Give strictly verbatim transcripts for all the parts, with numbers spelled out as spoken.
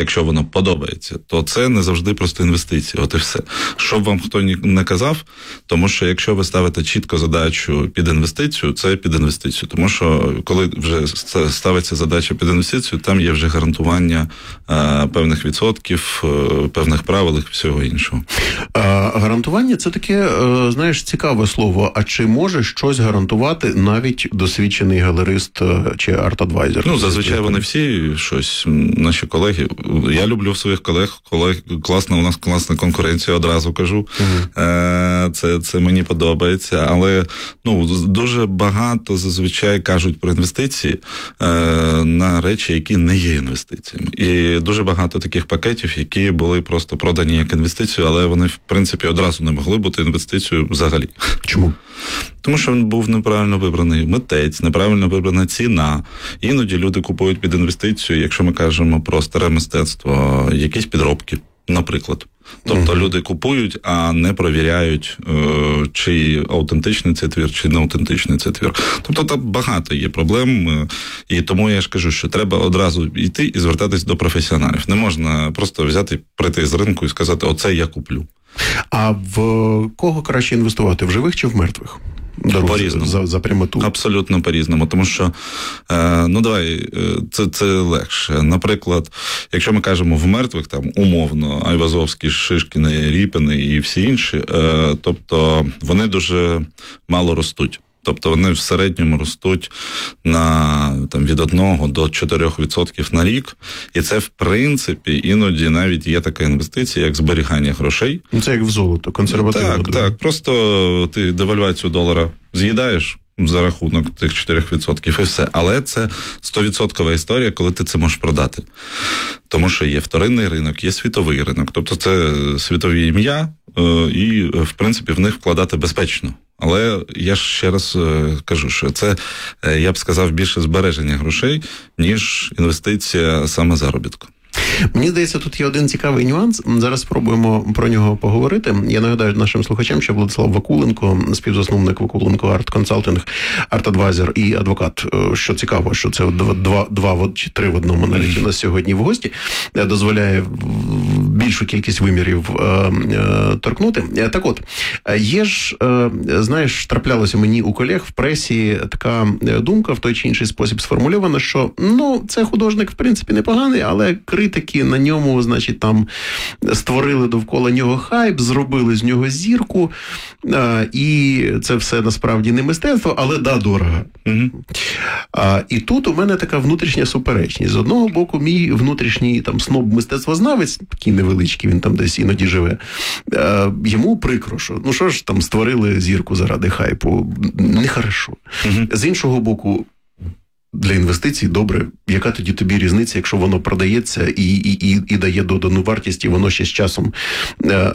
якщо воно подобається, то це не завжди просто інвестиції, от і все. Що б вам хто не казав, тому що якщо ви ставите чітко задачу під інвестицію, це під інвестицію, тому що коли вже ставиться задача під інвестицію, там є вже гарантування е, певних відсотків, е, певних правил і всього іншого. А, гарантування – це таке, е, знаєш, цікаве слово. А чи може щось гарантувати навіть досвідчений галерист чи арт-адвайзер? Ну, зазвичай вони всі щось, наші колеги. Я люблю своїх колег, колег класно, у нас класна конкуренція, одразу кажу. Угу. Е, це, це мені подобається, але ну, дуже багато зазвичай кажуть про інвестиції е, на речі, які не є інвестиціями. І дуже багато таких пакетів, які були просто продані як інвестицію, але вони, в принципі, одразу не могли бути інвестицією взагалі. Чому? Тому що він був неправильно вибраний митець, неправильно вибрана ціна. Іноді люди купують під інвестицію, якщо ми кажемо про старе мистецтво, якісь підробки, наприклад. Тобто mm-hmm. люди купують, а не провіряють, чи аутентичний цей твір, чи не аутентичний цей твір. Тобто там багато є проблем, і тому я ж кажу, що треба одразу йти і звертатись до професіоналів. Не можна просто взяти, прийти з ринку і сказати, оце я куплю. А в кого краще інвестувати, в живих чи в мертвих? По-різному. За, за прямоту. Абсолютно по-різному, тому що, е, ну давай, це, це легше. Наприклад, якщо ми кажемо в мертвих, там, умовно, Айвазовський, Шишкін, Ріпін і всі інші, е, тобто вони дуже мало ростуть. Тобто вони в середньому ростуть на там, від одного до чотирьох відсотків на рік. І це, в принципі, іноді навіть є така інвестиція, як зберігання грошей. Ну, це як в золото, консервативно. Так, так. Просто ти девальвацію долара з'їдаєш за рахунок тих чотирьох відсотків і все. Але це сто відсотків історія, коли ти це можеш продати. Тому що є вторинний ринок, є світовий ринок. Тобто це світові ім'я, і, в принципі, в них вкладати безпечно. Але я ж ще раз кажу, що це, я б сказав, більше збереження грошей, ніж інвестиція саме заробітку. Мені здається, тут є один цікавий нюанс. Зараз спробуємо про нього поговорити. Я нагадаю нашим слухачам, що Владислав Вакуленко, співзасновник Вакуленко Арт Консалтинг, арт-адвайзер і адвокат. Що цікаво, що це два, два, два чи три в одному навіть у нас сьогодні в гості, дозволяє більшу кількість вимірів е, е, торкнути. Так от, є ж, е, знаєш, траплялося мені у колег в пресі така думка в той чи інший спосіб сформульована, що, ну, це художник, в принципі, непоганий, але критики на ньому, значить, там створили довкола нього хайп, зробили з нього зірку, а, і це все насправді не мистецтво, але да, дорого. Угу. А, і тут у мене така внутрішня суперечність. З одного боку, мій внутрішній там сноб-мистецтвознавець, такий невеличкий, він там десь іноді живе, а, йому прикро, що, ну що ж там, створили зірку заради хайпу, нехорошо. Угу. З іншого боку, для інвестицій добре, яка тоді тобі різниця, якщо воно продається і, і, і, і дає додану вартість, і воно ще з часом е,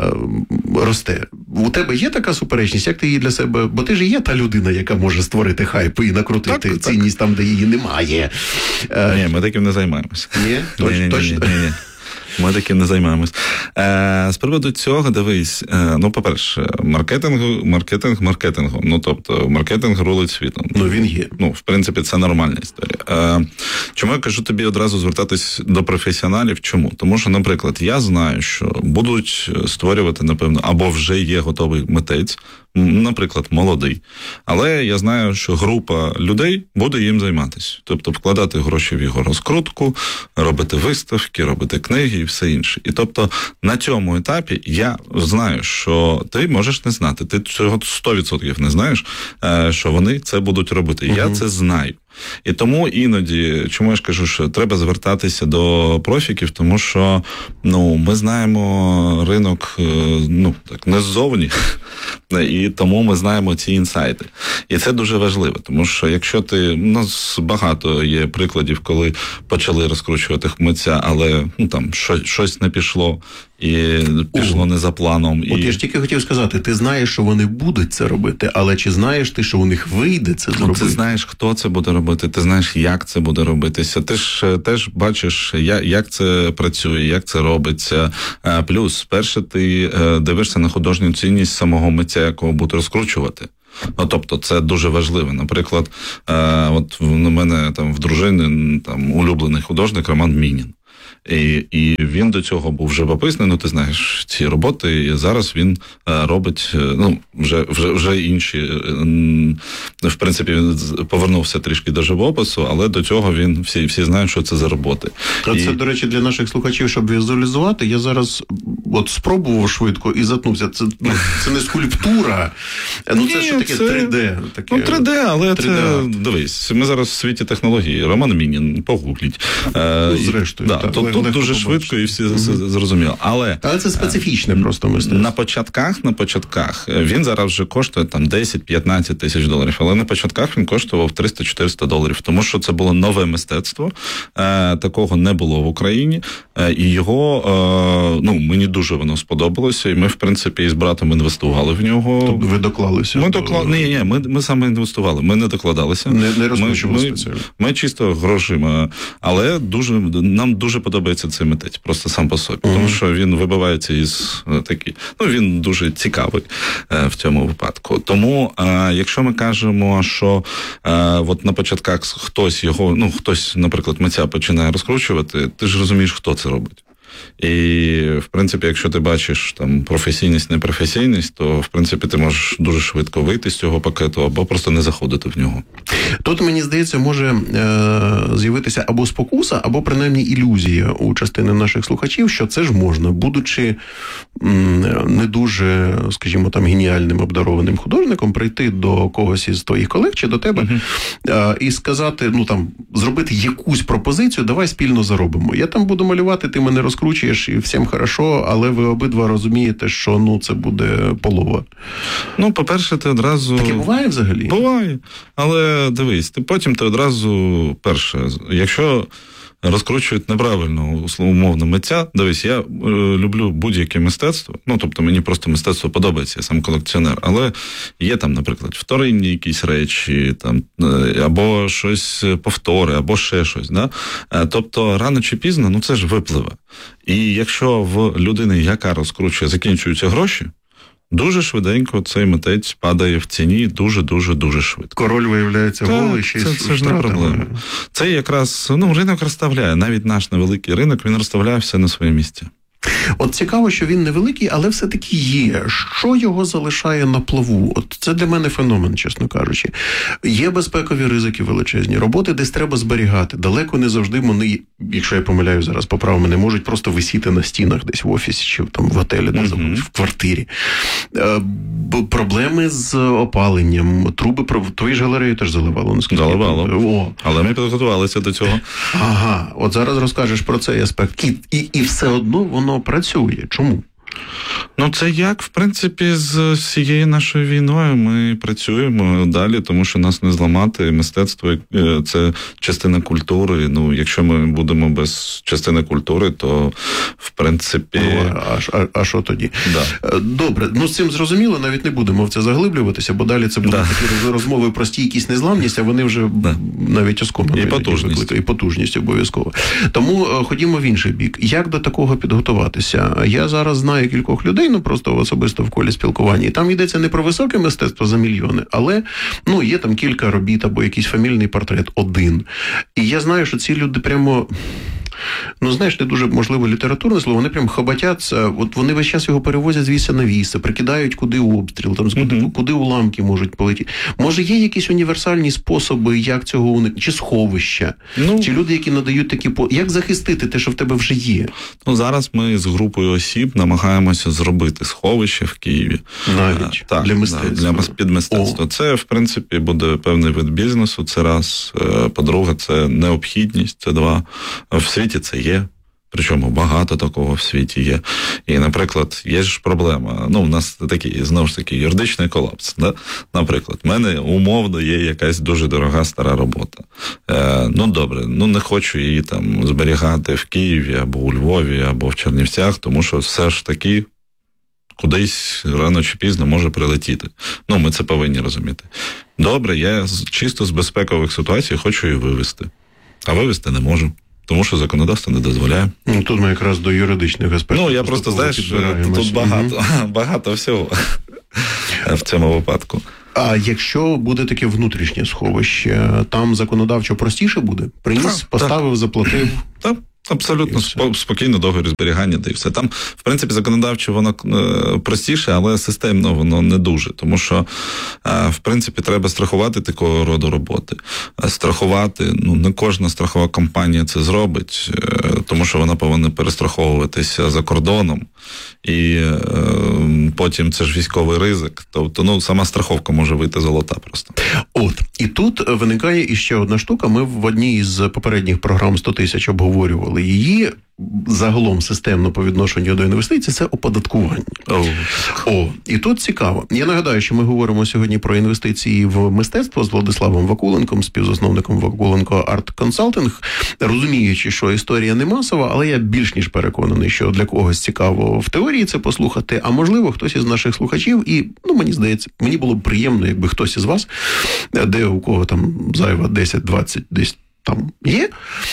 росте. У тебе є така суперечність, як ти її для себе, бо ти ж є та людина, яка може створити хайп і накрутити так, цінність так. там, де її немає. Е, ні, ми таким не займаємося. Ні? Точ, ні, ні, точно? Ні, ні, ні. Ми таким не займаємось. Е, з приводу цього, дивись, е, ну, по-перше, маркетинг, маркетинг, маркетингом. Ну, тобто, маркетинг рулить світом. Ну, він є. Ну, в принципі, це нормальна історія. Е, чому я кажу тобі одразу звертатись до професіоналів? Чому? Тому що, наприклад, я знаю, що будуть створювати, напевно, або вже є готовий митець, наприклад, молодий. Але я знаю, що група людей буде їм займатися. Тобто вкладати гроші в його розкрутку, робити виставки, робити книги і все інше. І тобто на цьому етапі я знаю, що ти можеш не знати. Ти цього сто відсотків не знаєш, що вони це будуть робити. Угу. Я це знаю. І тому іноді, чому я ж кажу, що треба звертатися до профіків, тому що, ну, ми знаємо ринок, ну, так, не ззовні, і тому ми знаємо ці інсайти. І це дуже важливо, тому що якщо ти, у нас багато є прикладів, коли почали розкручувати митця, але, ну, там, щось, щось не пішло, і пішло О, не за планом. От і... я ж тільки хотів сказати, ти знаєш, що вони будуть це робити, але чи знаєш ти, що у них вийде це зробити? Ну, ти знаєш, хто це буде робити, ти знаєш, як це буде робитися. Ти ж теж бачиш, як це працює, як це робиться. Плюс, перше, ти дивишся на художню цінність самого митця, якого буде розкручувати. Ну, тобто, це дуже важливо. Наприклад, от у мене там в дружини там улюблений художник Роман Мінін. І, і він до цього був вже пописаний, ну ти знаєш ці роботи, і зараз він робить, ну, вже, вже, вже інші, в принципі, він повернувся трішки до живопису, але до цього він, всі, всі знають, що це за роботи. А і... це, до речі, для наших слухачів, щоб візуалізувати, я зараз от спробував швидко і затнувся. Це, ну, це не скульптура, ну це що таке це... три де. Таке... Ну, три де, але три де. Це, дивись, ми зараз в світі технології, Роман Мінін, погугліть. Ну, зрештою. Да, так, тут тут дуже швидко і всі mm-hmm. зрозуміло. Але, але це специфічне просто мистецтво. На початках, на початках, він зараз вже коштує там десять-п'ятнадцять тисяч доларів, але на початках він коштував триста-чотириста доларів, тому що це було нове мистецтво, е, такого не було в Україні, е, і його, е, ну, мені дуже воно сподобалося, і ми, в принципі, із братом інвестували в нього. Тобто ви докладалися? Ми доклад... Ні, ні, ми, ми саме інвестували, ми не докладалися. Не, не розпочали спеціально. Ми чисто грошима, але дуже, нам дуже подобається цей митець, просто сам по собі, mm-hmm. тому що він вибивається із такі, ну, він дуже цікавий е, в цьому випадку. Тому, е, якщо ми кажемо, що е, от на початках хтось його, ну, хтось, наприклад, митця починає розкручувати, ти ж розумієш, хто це робить. І, в принципі, якщо ти бачиш там професійність, непрофесійність, то, в принципі, ти можеш дуже швидко вийти з цього пакету або просто не заходити в нього. Тут, мені здається, може е- з'явитися або спокуса, або, принаймні, ілюзія у частини наших слухачів, що це ж можна, будучи м- не дуже, скажімо, там, геніальним, обдарованим художником, прийти до когось із твоїх колег чи до тебе uh-huh. е- і сказати, ну, там, зробити якусь пропозицію, давай спільно заробимо. Я там буду малювати, ти мене розкручуєш, і всім хорошо, але ви обидва розумієте, що, ну, це буде полова. Ну, по-перше, ти одразу... Таке буває взагалі? Буває, але дивись, ти потім ти одразу, перше, якщо розкручують неправильно, умовно, митця, дивись, я е, люблю будь-яке мистецтво, ну, тобто мені просто мистецтво подобається, я сам колекціонер, але є там, наприклад, вторинні якісь речі, там, е, або щось повтори, або ще щось, да? Е, тобто, рано чи пізно, ну, це ж випливе. І якщо в людини, яка розкручує, закінчуються гроші, дуже швиденько цей митець падає в ціні дуже-дуже-дуже швидко. Король виявляється голий, ще й це, це ж не проблема. Це якраз, ну, ринок розставляє, навіть наш невеликий ринок, він розставляє все на своє місце. От цікаво, що він невеликий, але все-таки є. Що його залишає на плаву? От це для мене феномен, чесно кажучи. Є безпекові ризики величезні, роботи десь треба зберігати. Далеко не завжди вони, якщо я помиляю зараз, поправ мене, можуть просто висіти на стінах десь в офісі чи там в готелі, де mm-hmm. в квартирі. Е, проблеми з опаленням, труби, твої ж галереї теж заливало, наскільки? Заливало. О. Але ми підготувалися до цього. Ага, от зараз розкажеш про цей аспект. І, і, і все одно воно працює. Чому? Ну, це як, в принципі, з всією нашою війною ми працюємо далі, тому що нас не зламати. Мистецтво – це частина культури. Ну, якщо ми будемо без частини культури, то, в принципі... Ну, а, а, а що тоді? Да. Добре, ну з цим зрозуміло, навіть не будемо в це заглиблюватися, бо далі це будуть да. такі розмови про стійкість, незламність, а вони вже да. навіть оскомлені. І потужність. І потужність обов'язково. Тому ходімо в інший бік. Як до такого підготуватися? Я зараз знаю кількох людей, ну просто особисто в колі спілкування. І там йдеться не про високе мистецтво за мільйони, але ну, є там кілька робіт або якийсь фамільний портрет один. І я знаю, що ці люди прямо... Ну, знаєш, не дуже, можливо, літературне слово, вони прям хабатяться, от вони весь час його перевозять з віса на віса, прикидають, куди обстріл, там, куди, mm-hmm. куди уламки можуть полетіти. Може, є якісь універсальні способи, як цього уникнути? Чи сховища? Ну, чи люди, які надають такі... По... Як захистити те, що в тебе вже є? Ну, зараз ми з групою осіб намагаємося зробити сховище в Києві. Навіть? Так, для мистецтва? Для під мистецтво. Це, в принципі, буде певний вид бізнесу, це раз. По-друге, це необхідність, це два. В світі це є, причому багато такого в світі є. І, наприклад, є ж проблема, ну, в нас такий, знову ж таки, юридичний колапс, да? Наприклад, в мене умовно є якась дуже дорога стара робота. Е, ну, добре, ну, не хочу її там зберігати в Києві, або у Львові, або в Чернівцях, тому що все ж таки кудись рано чи пізно може прилетіти. Ну, ми це повинні розуміти. Добре, я чисто з безпекових ситуацій хочу її вивезти, а вивезти не можу. Тому що законодавство не дозволяє. Ну, тут ми якраз до юридичних аспектів. Ну, я просто, знаєш, тут багато, угу. багато всього в цьому випадку. А якщо буде таке внутрішнє сховище, там законодавчо простіше буде? Приніс, поставив, заплатив? Так. Абсолютно спокійно, договір зберігання, та і все. Там, в принципі, законодавчо воно простіше, але системно воно не дуже. Тому що, в принципі, треба страхувати такого роду роботи. Страхувати, ну, не кожна страхова компанія це зробить, тому що вона повинна перестраховуватися за кордоном. І е, потім це ж військовий ризик. Тобто, ну, сама страховка може вийти золота просто. От. І тут виникає іще одна штука. Ми в одній із попередніх програм сто тисяч обговорювали її. Загалом системно по відношенню до інвестицій – це оподаткування. Oh. О, і тут цікаво. Я нагадаю, що ми говоримо сьогодні про інвестиції в мистецтво з Владиславом Вакуленком, співзасновником Вакуленко Арт Консалтинг, розуміючи, що історія не масова, але я більш ніж переконаний, що для когось цікаво в теорії це послухати, а можливо хтось із наших слухачів, і, ну, мені здається, мені було б приємно, якби хтось із вас, де у кого там зайва десять-двадцять десь там є,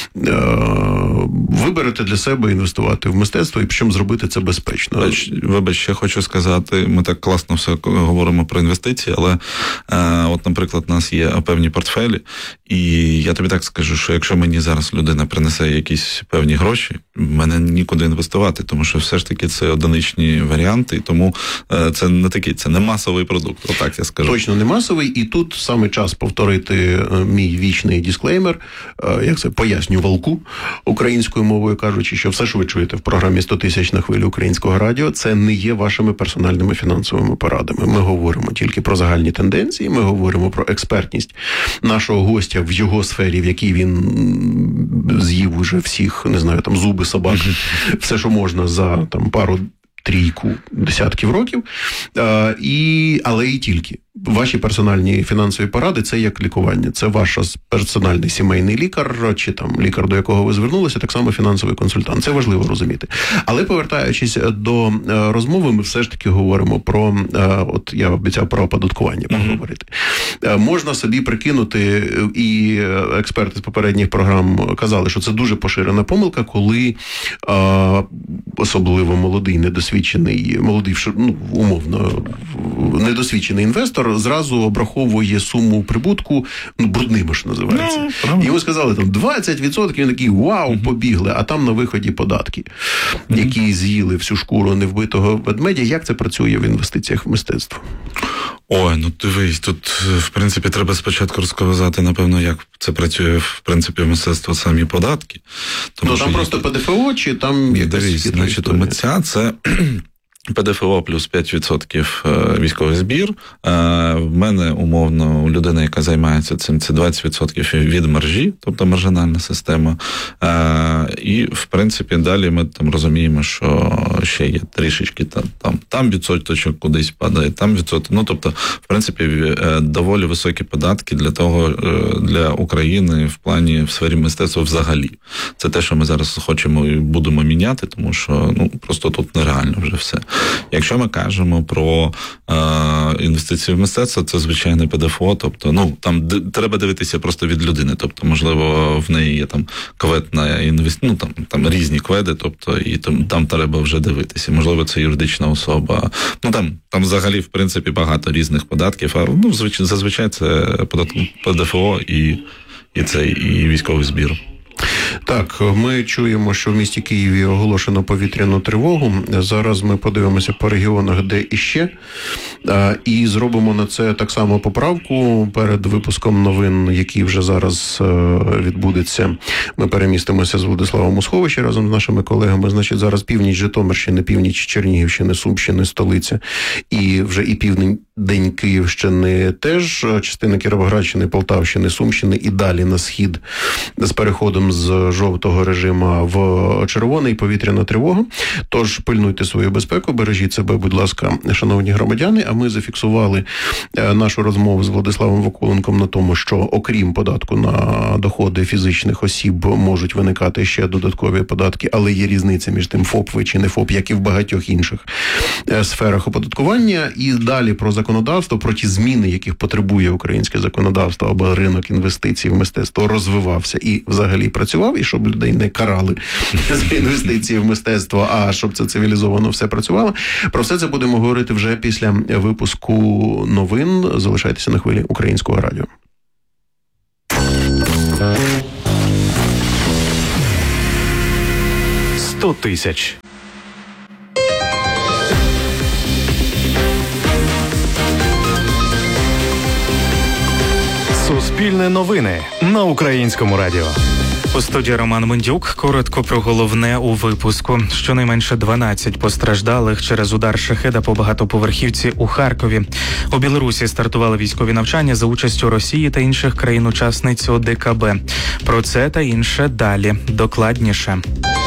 виберете для себе інвестувати в мистецтво і причому зробити це безпечно. Вибач, вибач, ще хочу сказати, ми так класно все говоримо про інвестиції, але от, наприклад, у нас є певні портфелі, і я тобі так скажу, що якщо мені зараз людина принесе якісь певні гроші, мене нікуди інвестувати, тому що все ж таки це одиничні варіанти, і тому це не такий, це не масовий продукт, отак я скажу. Точно не масовий, і тут саме час повторити мій вічний дисклеймер, як це, пояснювалку українською мовою, кажучи, що все, що ви чуєте в програмі сто тисяч на хвилі українського радіо, це не є вашими персональними фінансовими порадами. Ми говоримо тільки про загальні тенденції, ми говоримо про експертність нашого гостя в його сфері, в якій він з'їв уже всіх, не знаю, там зуби, собак, все, що можна за там пару трійку десятків років, а, і, але і тільки. Ваші персональні фінансові поради – це як лікування. Це ваш персональний сімейний лікар, чи там лікар, до якого ви звернулися, так само фінансовий консультант. Це важливо розуміти. Але повертаючись до розмови, ми все ж таки говоримо про, от я обіцяв про оподаткування поговорити. Mm-hmm. Можна собі прикинути, і експерти з попередніх програм казали, що це дуже поширена помилка, коли особливо молодий, недосвідчений, молодий, ну, умовно, недосвідчений інвестор зразу обраховує суму прибутку, ну, брудними, що називається. No, йому сказали, там, двадцять відсотків, він такий, вау, mm-hmm. побігли, а там на виході податки, mm-hmm. які з'їли всю шкуру невбитого ведмедя. Як це працює в інвестиціях в мистецтво? Ой, ну дивись, тут, в принципі, треба спочатку розказати, напевно, як це працює, в принципі, в мистецтво самі податки. Тому ну, там що просто є... ПДФО, чи там... Є, дивись, значить, у митця це... ПДФО плюс п'ять відсотків військовий збір. В мене, умовно, у людини, яка займається цим, це двадцять відсотків від маржі, тобто маржинальна система. І, в принципі, далі ми там розуміємо, що ще є трішечки там, там, там відсоточок кудись падає, там відсоток. Ну, тобто, в принципі, доволі високі податки для того, для України в плані, в сфері мистецтва взагалі. Це те, що ми зараз хочемо і будемо міняти, тому що, ну, просто тут нереально вже все. Якщо ми кажемо про е, інвестиції в мистецтво, це звичайне ПДФО, тобто, ну, там д- треба дивитися просто від людини, тобто, можливо, в неї є там квед на інвестиції, ну, там, там різні кведи, тобто, і там, там треба вже дивитися. Можливо, це юридична особа. Ну, там, там взагалі, в принципі, багато різних податків, а, ну, звичай, зазвичай це ПДФО і, і цей, і військовий збір. Так, ми чуємо, що в місті Києві оголошено повітряну тривогу. Зараз ми подивимося по регіонах, де іще, і зробимо на це так само поправку перед випуском новин, який вже зараз відбудеться. Ми перемістимося з Владиславом у сховище разом з нашими колегами. Значить, зараз північ Житомирщини, північ Чернігівщини, Сумщини, столиця, і вже і південь День Київщини теж, частина Кіровоградщини, Полтавщини, Сумщини і далі на схід з переходом з жовтого режиму в червоний повітряна тривога. Тож пильнуйте свою безпеку, бережіть себе, будь ласка, шановні громадяни. А ми зафіксували нашу розмову з Владиславом Вакуленком на тому, що окрім податку на доходи фізичних осіб можуть виникати ще додаткові податки, але є різниця між тим, ФОП ви чи не ФОП, як і в багатьох інших сферах оподаткування. І далі про законодавство, про ті зміни, яких потребує українське законодавство, або ринок інвестицій в мистецтво розвивався і взагалі працював, і щоб людей не карали за інвестиції в мистецтво, а щоб це цивілізовано все працювало. Про все це будемо говорити вже після випуску новин. Залишайтеся на хвилі Українського радіо. сто тисяч. Суспільне новини на Українському радіо. У студії Роман Мендюк. Коротко про головне у випуску. Щонайменше дванадцять постраждалих через удар шахеда по багатоповерхівці у Харкові. У Білорусі стартували військові навчання за участю Росії та інших країн-учасниць О Де Ка Бе. Про це та інше далі. Докладніше.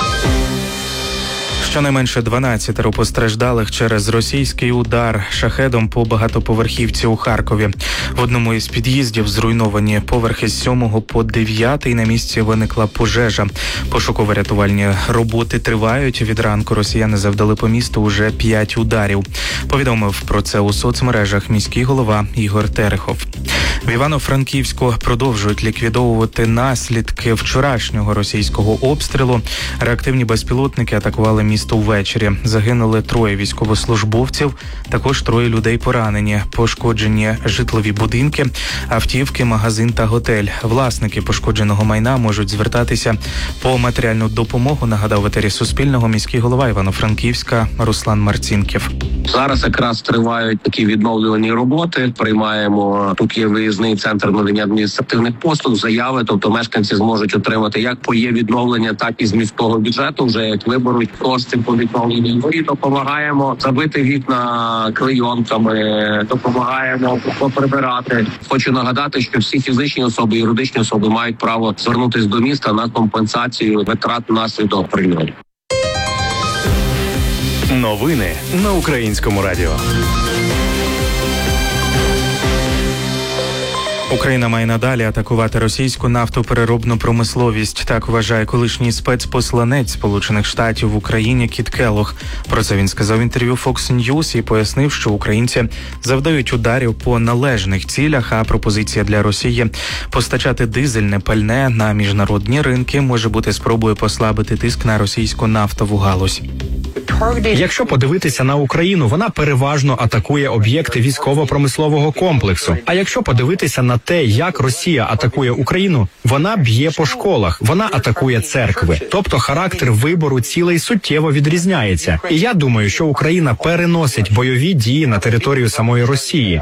Щонайменше дванадцять постраждалих через російський удар шахедом по багатоповерхівці у Харкові. В одному із під'їздів зруйновані поверхи з сьомого по дев'ятий. На місці виникла пожежа. Пошуково-рятувальні роботи тривають. Від ранку росіяни завдали по місту уже п'ять ударів. Повідомив про це у соцмережах міський голова Ігор Терехов. В Івано-Франківську продовжують ліквідовувати наслідки вчорашнього російського обстрілу. Реактивні безпілотники атакували місто ввечері. Загинули троє військовослужбовців, також троє людей поранені. Пошкоджені житлові будинки, автівки, магазин та готель. Власники пошкодженого майна можуть звертатися по матеріальну допомогу, нагадав в етері Суспільного міський голова Івано-Франківська Руслан Марцінків. Зараз якраз тривають такі відновлювані роботи. Приймаємо, тут є виїзний центр надання адміністративних послуг, заяви, тобто мешканці зможуть отримати як по є відновлення, так і з міського бюджету, вже як виберуть кошти по відновленню. І допомагаємо забити вікна клейонками, допомагаємо поприбирати. Хочу нагадати, що всі фізичні особи і юридичні особи мають право звернутися до міста на компенсацію витрат внаслідок прильоту. Новини на Українському радіо. Україна має надалі атакувати російську нафтопереробну промисловість. Так вважає колишній спецпосланець Сполучених Штатів в Україні Кіт Келлог. Про це він сказав в інтерв'ю Fox News і пояснив, що українці завдають ударів по належних цілях, а пропозиція для Росії постачати дизельне пальне на міжнародні ринки може бути спробою послабити тиск на російську нафтову галузь. Якщо подивитися на Україну, вона переважно атакує об'єкти військово-промислового комплексу. А якщо подивитися на те, як Росія атакує Україну, вона б'є по школах, вона атакує церкви. Тобто характер вибору цілей суттєво відрізняється. І я думаю, що Україна переносить бойові дії на територію самої Росії.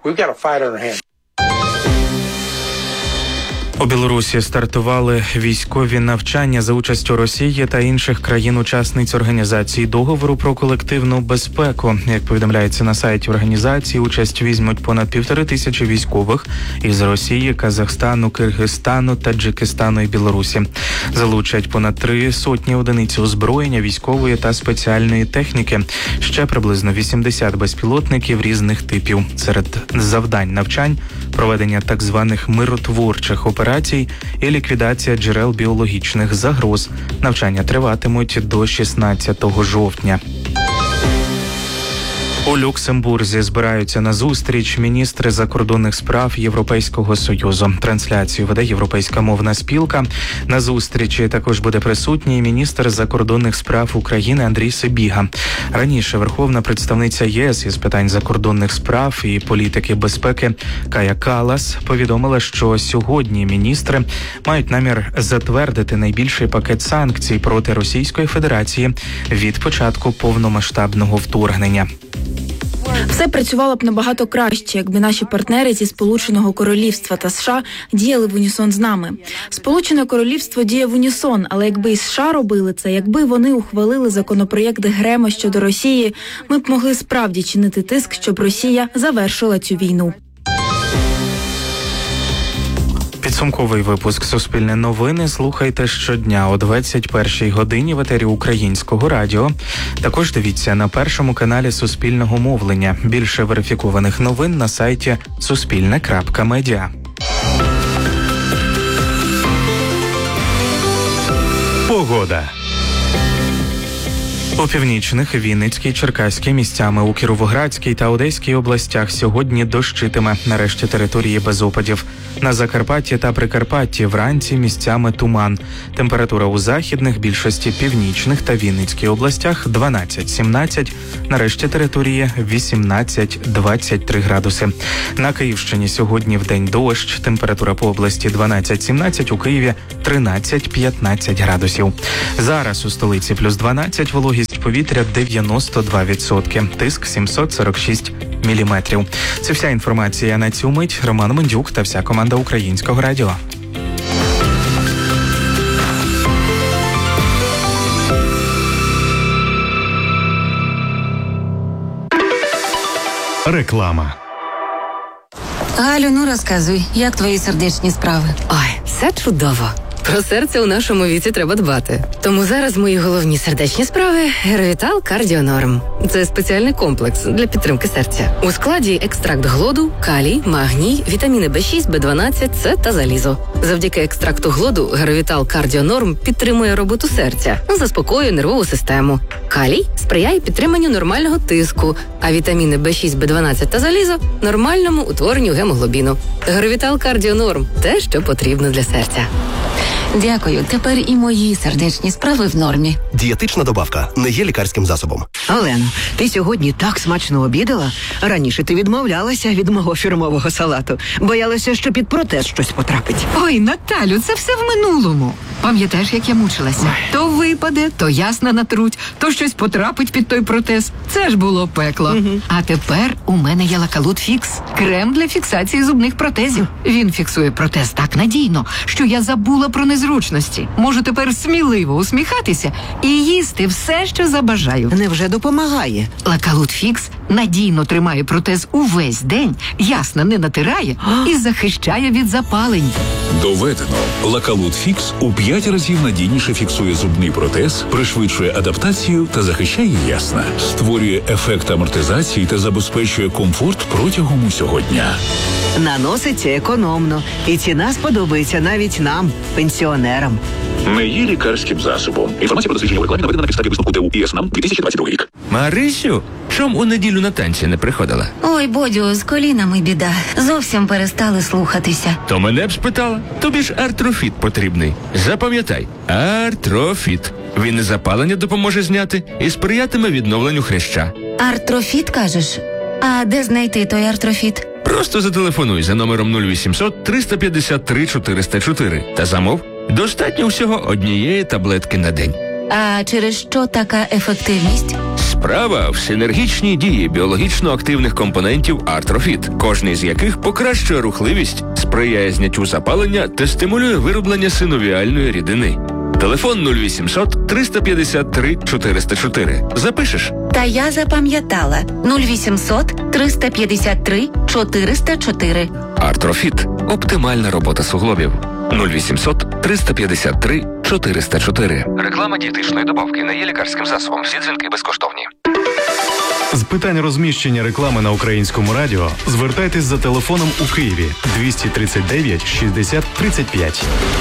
У Білорусі стартували військові навчання за участю Росії та інших країн-учасниць організації договору про колективну безпеку. Як повідомляється на сайті організації, участь візьмуть понад півтори тисячі військових із Росії, Казахстану, Киргизстану, Таджикистану і Білорусі. Залучать понад три сотні одиниць озброєння, військової та спеціальної техніки. Ще приблизно вісімдесят безпілотників різних типів. Серед завдань навчань – проведення так званих миротворчих операцій і ліквідація джерел біологічних загроз. Навчання триватимуть до шістнадцятого жовтня. У Люксембурзі збираються на зустріч міністри закордонних справ Європейського Союзу. Трансляцію веде Європейська мовна спілка. На зустрічі також буде присутній міністр закордонних справ України Андрій Сибіга. Раніше верховна представниця ЄС із питань закордонних справ і політики безпеки Кая Каллас повідомила, що сьогодні міністри мають намір затвердити найбільший пакет санкцій проти Російської Федерації від початку повномасштабного вторгнення. Все працювало б набагато краще, якби наші партнери зі Сполученого Королівства та США діяли в унісон з нами. Сполучене Королівство діє в унісон, але якби і США робили це, якби вони ухвалили законопроєкт Грема щодо Росії, ми б могли справді чинити тиск, щоб Росія завершила цю війну. Підсумковий випуск «Суспільне новини» слухайте щодня о двадцять першій годині в етері Українського радіо. Також дивіться на першому каналі Суспільного мовлення. Більше верифікованих новин на сайті суспільне крапка медіа. Погода. У північних, Вінницькій, Черкаській, місцями у Кіровоградській та Одеській областях сьогодні дощитиме. Нарешті території без опадів. На Закарпатті та Прикарпатті вранці місцями туман. Температура у західних, більшості північних та Вінницькій областях дванадцять-сімнадцять. Нарешті території вісімнадцять-двадцять три градуси. На Київщині сьогодні вдень дощ. Температура по області дванадцять-сімнадцять, у Києві тринадцять-п'ятнадцять градусів. Зараз у столиці плюс дванадцять, вологість повітря дев'яносто два відсотки, тиск сімсот сорок шість міліметрів. Це вся інформація на цю мить. Роман Мендюк та вся команда Українського радіо. Реклама. Галю, ну розказуй, як твої сердечні справи? Ой, все чудово. Про серце у нашому віці треба дбати. Тому зараз мої головні сердечні справи – Геровітал Кардіонорм. Це спеціальний комплекс для підтримки серця. У складі екстракт глоду, калій, магній, вітаміни Б шість, Б дванадцять, С та залізо. Завдяки екстракту глоду Геровітал Кардіонорм підтримує роботу серця, заспокоює нервову систему. Калій сприяє підтриманню нормального тиску, а вітаміни Б шість, Б дванадцять та залізо – нормальному утворенню гемоглобіну. Геровітал Кардіонорм – те, що потрібно для серця. Дякую, тепер і мої сердечні справи в нормі. Дієтична добавка не є лікарським засобом. Олено, ти сьогодні так смачно обідала. Раніше ти відмовлялася від мого фірмового салату. Боялася, що під протез щось потрапить. Ой, Наталю, це все в минулому. Пам'ятаєш, як я мучилася? Ой. То випаде, то ясно натруть, то щось потрапить під той протез. Це ж було пекло. Угу. А тепер у мене є Лакалут Фікс. Крем для фіксації зубних протезів. Він фіксує протез так надійно, що я забула про незручності. Можу тепер сміливо усміхатися і їсти все, що забажаю. Невже допомагає? Лакалут Фікс надійно тримає протез увесь день, ясно не натирає і захищає від запалень. Доведено. Лакалут Фікс у п'ять разів надійніше фіксує зубний протез, пришвидшує адаптацію та захищає ясна. Створює ефект амортизації та забезпечує комфорт протягом усього дня. Наноситься економно, і ціна сподобається навіть нам, пенсіонерам. Не є лікарським засобом. Інформація про дослідження в рекламі наведена на підставі висновку ТУ ІСНАМ дві тисячі двадцять другий рік. Марисю, чом у неділю на танці не приходила? Ой, Бодю, з колінами біда. Зовсім перестали слухатися. То мене б спитала. Тобі ж Артрофіт потрібний. Запам'ятай, Артрофіт. Він і запалення допоможе зняти, і сприятиме відновленню хряща. Артрофіт, кажеш? А де знайти той Артрофіт? Просто зателефонуй за номером нуль вісімсот триста п'ятдесят три чотириста чотири та замов. Достатньо всього однієї таблетки на день. А через що така ефективність? Справа в синергічній дії біологічно активних компонентів Артрофіт, кожний з яких покращує рухливість, сприяє зняттю запалення та стимулює вироблення синовіальної рідини. Телефон нуль вісімсот триста п'ятдесят три чотириста чотири. Запишеш? Та я запам'ятала. нуль вісімсот триста п'ятдесят три чотириста чотири. Артрофіт. Оптимальна робота суглобів. нуль вісімсот триста п'ятдесят три чотириста чотири. Реклама дієтичної добавки не є лікарським засобом. Всі дзвінки безкоштовні. З питань розміщення реклами на Українському радіо звертайтесь за телефоном у Києві двісті тридцять дев'ять шістдесят тридцять п'ять.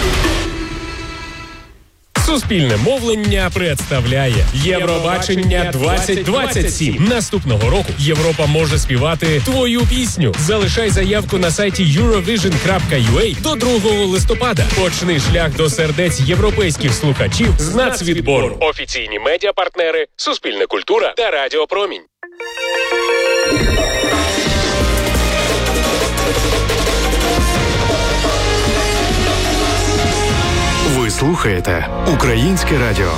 Суспільне мовлення представляє Євробачення двадцять двадцять сім. Наступного року Європа може співати твою пісню. Залишай заявку на сайті юровіжн крапка ю а до другого листопада. Почни шлях до сердець європейських слухачів з нацвідбору. Офіційні медіапартнери Суспільне культура та Радіо Промінь. Ви слухаєте Українське радіо.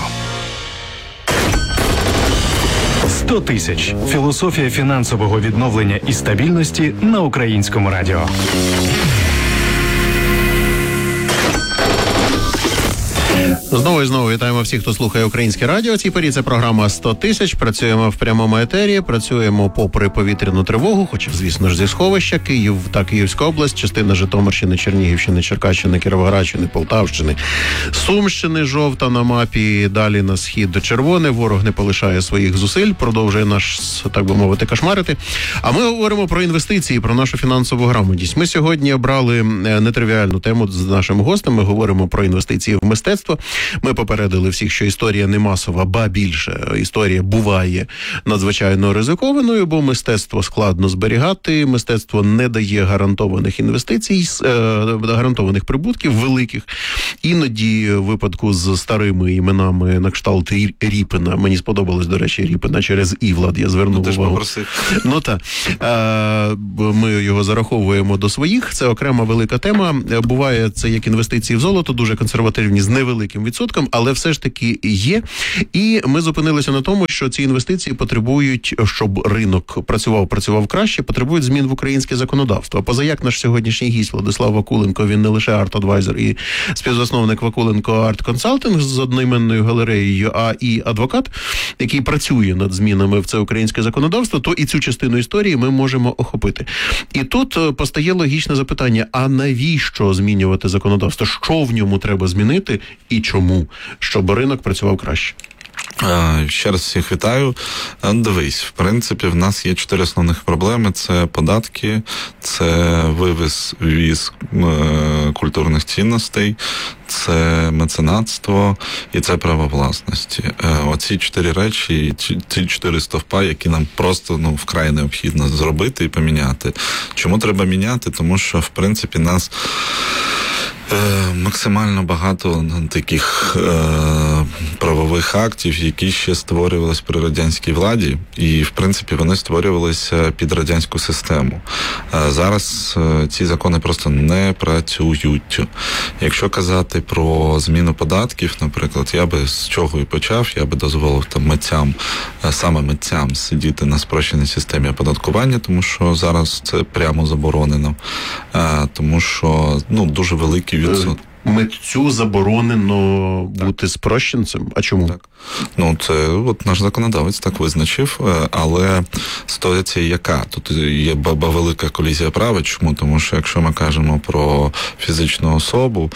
сто тисяч. Філософія фінансового відновлення і стабільності на Українському радіо. Знову і знову вітаємо всіх, хто слухає Українське радіо. Цій порі це програма сто тисяч. Працюємо в прямому етері, працюємо попри повітряну тривогу, хоча, звісно ж, зі сховища Київ та Київська область, частина Житомирщини, Чернігівщини, Черкащини, Кіровоградщини, Полтавщини, Сумщини, жовта на мапі, далі на схід до червоне. Ворог не полишає своїх зусиль, продовжує наш, так би мовити, кошмарити. А ми говоримо про інвестиції, про нашу фінансову грамотність. Ми сьогодні обрали нетривіальну тему з нашим гостем. Ми говоримо про інвестиції в мистецтво. Ми попередили всіх, що історія не масова, ба більше. Історія буває надзвичайно ризикованою, бо мистецтво складно зберігати, мистецтво не дає гарантованих інвестицій, гарантованих прибутків великих. Іноді в випадку з старими іменами на кшталт Ріпина, мені сподобалось, до речі, Ріпина через І, Влад, я звернув ну, увагу. Ну так, ми його зараховуємо до своїх, це окрема велика тема. Буває це як інвестиції в золото, дуже консервативні, з невеликим відсотком, але все ж таки є. І ми зупинилися на тому, що ці інвестиції потребують, щоб ринок працював, працював краще, потребують змін в українське законодавство. Позаяк наш сьогоднішній гість Владислав Вакуленко, він не лише арт-адвайзер і співзасновник Вакуленко Арт Консалтинг з одноіменною галереєю, а і адвокат, який працює над змінами в це українське законодавство, то і цю частину історії ми можемо охопити. І тут постає логічне запитання, а навіщо змінювати законодавство? Що в ньому треба змінити і чому? Щоб ринок працював краще. Ще раз всіх вітаю. Дивись, в принципі, в нас є чотири основних проблеми. Це податки, це вивіз, ввіз е, культурних цінностей, це меценатство і це право власності. Е, оці чотири речі, ці, ці чотири стовпа, які нам просто ну, вкрай необхідно зробити і поміняти. Чому треба міняти? Тому що, в принципі, нас Е, максимально багато таких е, правових актів, які ще створювалися при радянській владі, і, в принципі, вони створювалися під радянську систему. Е, зараз е, ці закони просто не працюють. Якщо казати про зміну податків, наприклад, я би з чого і почав, я би дозволив там митцям, е, саме митцям сидіти на спрощеній системі оподаткування, тому що зараз це прямо заборонено. Е, тому що, ну, дуже великий відсоток. Митцю заборонено бути спрощенцем? А чому? Так. Ну, це от наш законодавець так визначив, але ситуація яка? Тут є баба велика колізія права. Чому? Тому що якщо ми кажемо про фізичну особу,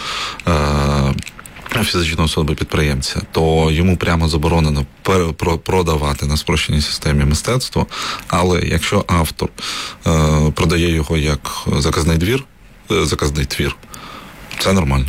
фізичну особу підприємця, то йому прямо заборонено продавати на спрощеній системі мистецтво, але якщо автор продає його як заказний двір, заказний твір, це нормально.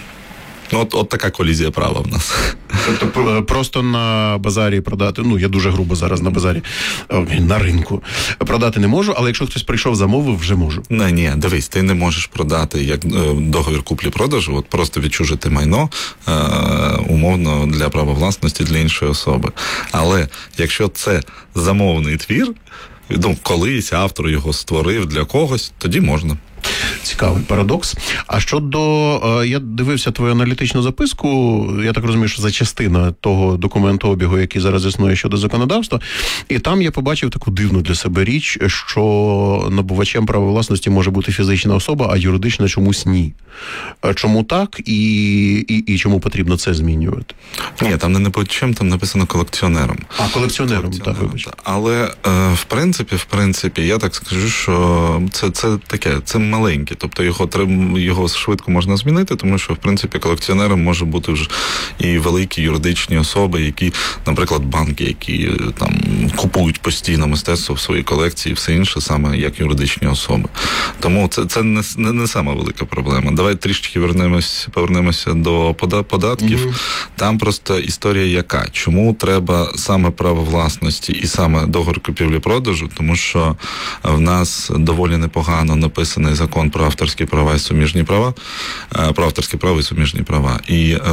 Ну, от, от така колізія права в нас. Тобто просто на базарі продати, ну, я дуже грубо зараз на базарі, на ринку, продати не можу, але якщо хтось прийшов, замовив, вже можу. Не, ні, дивись, ти не можеш продати як договір куплі-продажу, от просто відчужити майно е, умовно для права власності для іншої особи. Але якщо це замовний твір, ну, колись автор його створив для когось, тоді можна. Цікавий парадокс. А щодо, я дивився твою аналітичну записку, я так розумію, що це частина того документообігу, який зараз існує щодо законодавства, і там я побачив таку дивну для себе річ, що набувачем права власності може бути фізична особа, а юридична чомусь ні. Чому так і, і, і чому потрібно це змінювати? Ні, там не набувачем, там написано колекціонером. А, колекціонером, колекціонером так, вибач. Але, в принципі, в принципі, я так скажу, що це, це таке, це маленьке, тобто його, його швидко можна змінити, тому що, в принципі, колекціонером може бути вже і великі юридичні особи, які, наприклад, банки, які там купують постійно мистецтво в своїй колекції і все інше, саме як юридичні особи. Тому це, це не, не, не сама велика проблема. Давай трішки вернемось, повернемося до податків. Mm-hmm. Там просто історія яка? Чому треба саме право власності і саме договір купівлі-продажу? Тому що в нас доволі непогано написаний закон про авторські права і суміжні права, про авторські права і суміжні права. І е,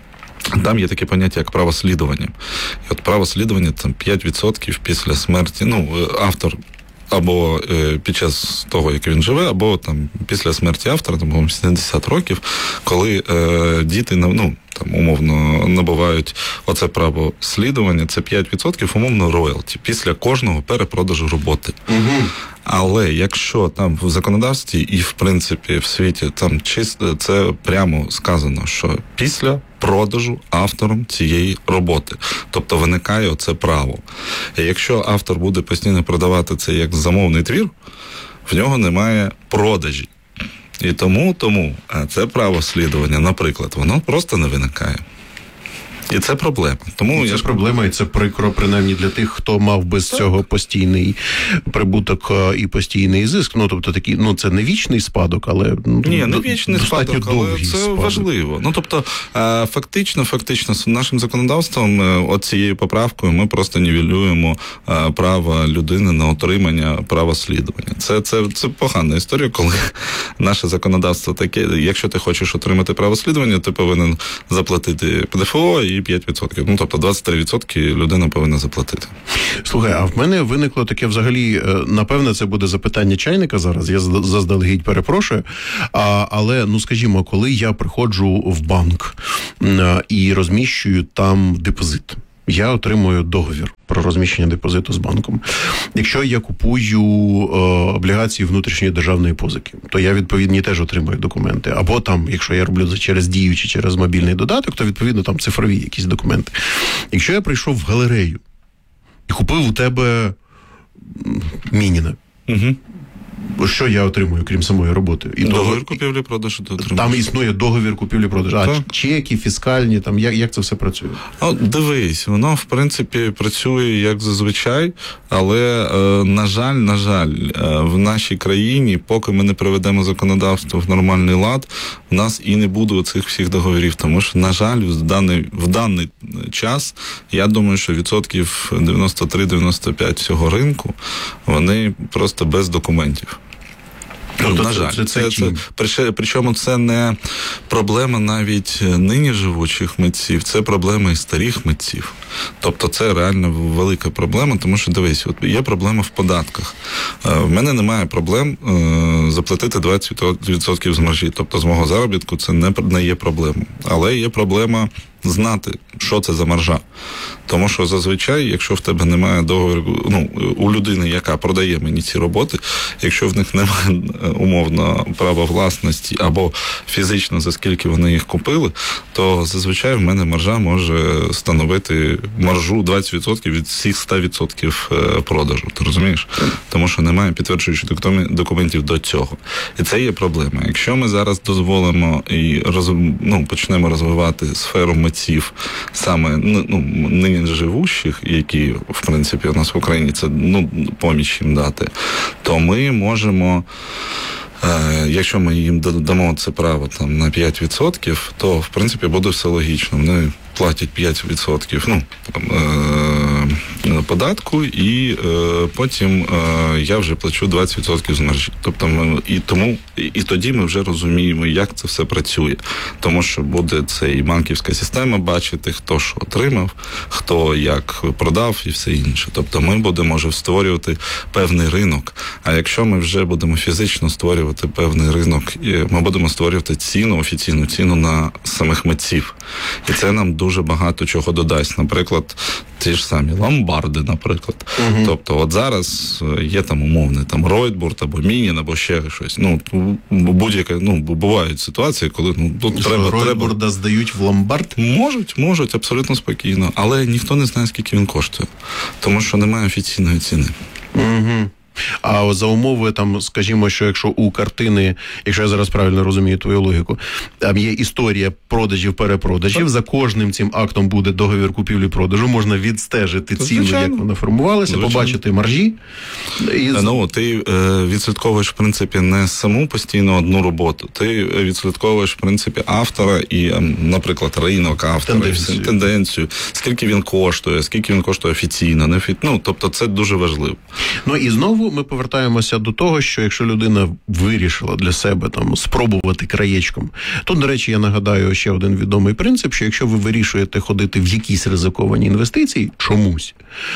там є таке поняття, як право слідування. І от право слідування, там п'ять відсотків після смерті, ну, автор або е, під час того, як він живе, або там після смерті автора, там, сімдесят років, коли е, діти, ну, там, умовно, набувають оце право слідування, це п'ять відсотків умовно роялті після кожного перепродажу роботи. Угу. Але якщо там в законодавстві і, в принципі, в світі там чисто це прямо сказано, що після продажу автором цієї роботи. Тобто виникає оце право. І якщо автор буде постійно продавати це як замовний твір, в нього немає продажі. І тому, тому це право слідування, наприклад, воно просто не виникає. І це проблема. Тому і я це ж... проблема, і це прикро, принаймні, для тих, хто мав без так. цього постійний прибуток і постійний зиск. Ну, тобто, такі, ну, це не вічний спадок, але... Ну, Ні, не вічний спадок, але це спадок. важливо. Ну, тобто, фактично, фактично, з нашим законодавством, от цією поправкою, ми просто нівелюємо право людини на отримання права слідування. Це, це, це погана історія, коли наше законодавство таке, якщо ти хочеш отримати право слідування, ти повинен заплатити ПДФО і п'ять відсотків. Ну, тобто двадцять три відсотки людина повинна заплатити. Слухай, а в мене виникло таке взагалі, напевне, це буде запитання чайника зараз, я заздалегідь перепрошую, а, але, ну, скажімо, коли я приходжу в банк а, і розміщую там депозит, я отримую договір про розміщення депозиту з банком. Якщо я купую е, облігації внутрішньої державної позики, то я, відповідні, теж отримую документи. Або там, якщо я роблю це через Дію чи через мобільний додаток, то, відповідно, там цифрові якісь документи. Якщо я прийшов в галерею і купив у тебе Мініна, угу. що я отримую, крім самої роботи? І договір договір купівлі-продажу ти отримуєш. Там існує договір купівлі-продажу. А чеки, фіскальні, там, як, як це все працює? Ну, дивись, воно, в принципі, працює як зазвичай, але, е, на жаль, на жаль, е, в нашій країні, поки ми не приведемо законодавство в нормальний лад, в нас і не буде оцих всіх договорів, тому що, на жаль, в даний, в даний час, я думаю, що відсотків дев'яносто три - дев'яносто п'ять всього ринку, вони просто без документів. Ну, на жаль, це, це, це, це, причому це не проблема навіть нині живучих митців, це проблема і старих митців. Тобто це реально велика проблема, тому що, дивись, от є проблема в податках. В мене немає проблем е, заплатити двадцять відсотків з маржі, тобто з мого заробітку це не, не є проблемою. Але є проблема знати, що це за маржа. Тому що зазвичай, якщо в тебе немає договору, ну, у людини, яка продає мені ці роботи, якщо в них немає умовно права власності або фізично, за скільки вони їх купили, то зазвичай в мене маржа може становити маржу двадцять відсотків від всіх сто відсотків продажу. Ти розумієш? Тому що немає підтверджуючих документів до цього. І це є проблема. Якщо ми зараз дозволимо і роз, ну, почнемо розвивати сферу митців, саме ну, нині живущих, які, в принципі, у нас в Україні, це ну, поміч їм дати, то ми можемо, е, якщо ми їм дамо це право там, на п'ять відсотків, то, в принципі, буде все логічно. Вони платять п'ять відсотків ну, там, е, податку, і е, потім е, я вже плачу двадцять відсотків з маржі. Тобто ми, і, тому, і, і тоді ми вже розуміємо, як це все працює. Тому що буде це і банківська система бачити, хто що отримав, хто як продав і все інше. Тобто ми будемо вже створювати певний ринок. А якщо ми вже будемо фізично створювати певний ринок, ми будемо створювати ціну, офіційну ціну на самих митців. І це нам дуже дуже багато чого додасть. Наприклад, ті ж самі ломбарди, наприклад. Угу. Тобто, от зараз є там умовний там Ройтбурд або Мінін, або ще щось. Ну, будь-яке, ну, бувають ситуації, коли ну, тут що, треба... Ройтбурда треба... здають в ломбард? Можуть, можуть, абсолютно спокійно. Але ніхто не знає, скільки він коштує. Тому що немає офіційної ціни. Угу. А за умови, там, скажімо, що якщо у картини, якщо я зараз правильно розумію твою логіку, там є історія продажів-перепродажів, так. За кожним цим актом буде договір купівлі-продажу, можна відстежити ціну, як вона формувалася, звичайно. Побачити маржі. І... Ну, ти е, відслідковуєш, в принципі, не саму постійно одну роботу, ти відслідковуєш, в принципі, автора і, наприклад, ринок автора, тенденцію, тенденцію скільки він коштує, скільки він коштує офіційно, не офі... ну, тобто це дуже важливо. Ну, і знову ми повертаємося до того, що якщо людина вирішила для себе там спробувати краєчком, то, до речі, я нагадаю ще один відомий принцип, що якщо ви вирішуєте ходити в якісь ризиковані інвестиції, чомусь,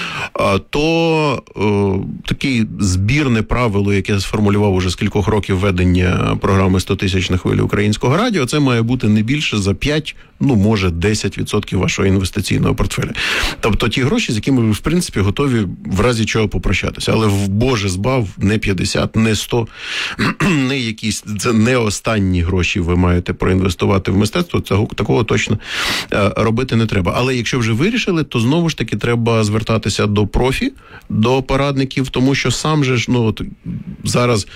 то о, таке збірне правило, яке сформулював уже з кількох років ведення програми сто тисяч на хвилі українського радіо, це має бути не більше за п'ять, ну, може, десять відсотків вашого інвестиційного портфеля. Тобто ті гроші, з якими ви, в принципі, готові в разі чого попрощатися. Але, в Боже збав, не п'ятдесят, не сто, не якісь, це не останні гроші ви маєте проінвестувати в мистецтво, цього, такого точно е, робити не треба. Але якщо вже вирішили, то знову ж таки треба звертатися до профі, до порадників, тому що сам же ж, ну, от, зараз